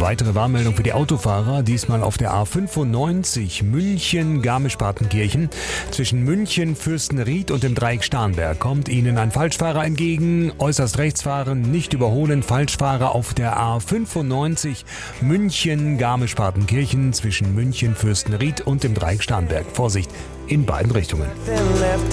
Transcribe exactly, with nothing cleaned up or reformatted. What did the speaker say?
weitere Warnmeldung für die Autofahrer, diesmal auf der A fünfundneunzig München-Garmisch-Partenkirchen. Zwischen München, Fürstenried und dem Dreieck Starnberg kommt Ihnen ein Falschfahrer entgegen. Äußerst rechts fahren, nicht überholen. Falschfahrer auf der A fünfundneunzig München-Garmisch-Partenkirchen zwischen München, Fürstenried und dem Dreieck Starnberg. Vorsicht in beiden Richtungen.